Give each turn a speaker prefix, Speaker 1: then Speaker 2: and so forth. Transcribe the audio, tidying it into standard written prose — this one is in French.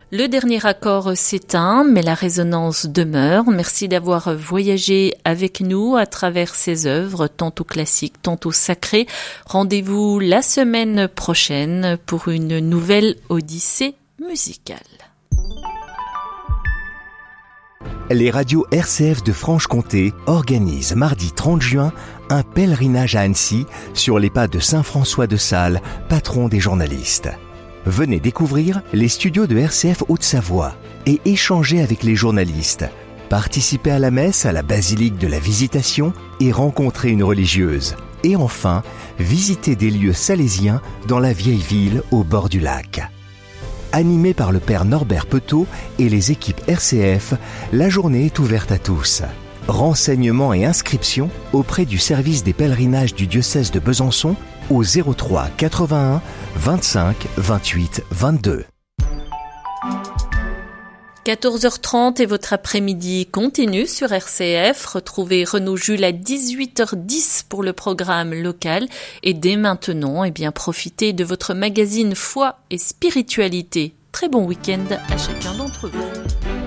Speaker 1: Le dernier accord s'éteint, mais la résonance demeure. Merci d'avoir voyagé avec nous à travers ces œuvres, tantôt classiques, tantôt sacrées. Rendez-vous la semaine prochaine pour une nouvelle odyssée musicale.
Speaker 2: Les radios RCF de Franche-Comté organisent mardi 30 juin un pèlerinage à Annecy sur les pas de Saint François de Sales, patron des journalistes. Venez découvrir les studios de RCF Haute-Savoie et échanger avec les journalistes. Participer à la messe à la basilique de la Visitation et rencontrer une religieuse. Et enfin, visiter des lieux salésiens dans la vieille ville au bord du lac. Animé par le père Norbert Petot et les équipes RCF, la journée est ouverte à tous. Renseignements et inscriptions auprès du service des pèlerinages du diocèse de Besançon au 03 81 25 28 22.
Speaker 1: 14h30 et votre après-midi continue sur RCF. Retrouvez Renaud Jules à 18h10 pour le programme local. Et dès maintenant, profitez de votre magazine Foi et Spiritualité. Très bon week-end à chacun d'entre vous.